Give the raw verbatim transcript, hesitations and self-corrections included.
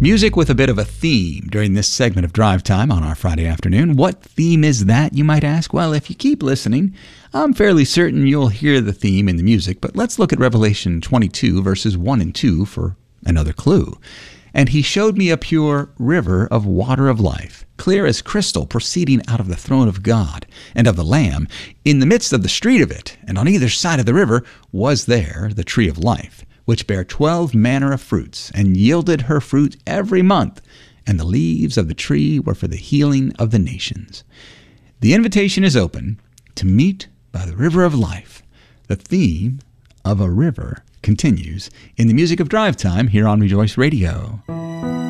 Music with a bit of a theme during this segment of Drive Time on our Friday afternoon. What theme is that, you might ask? Well, if you keep listening, I'm fairly certain you'll hear the theme in the music, but let's look at Revelation twenty-two, verses one and two for another clue. And he showed me a pure river of water of life, clear as crystal, proceeding out of the throne of God and of the Lamb. In the midst of the street of it, and on either side of the river, was there the tree of life, which bare twelve manner of fruits, and yielded her fruit every month, and the leaves of the tree were for the healing of the nations. The invitation is open to meet by the river of life. The theme of a river continues in the music of Drive Time here on Rejoice Radio.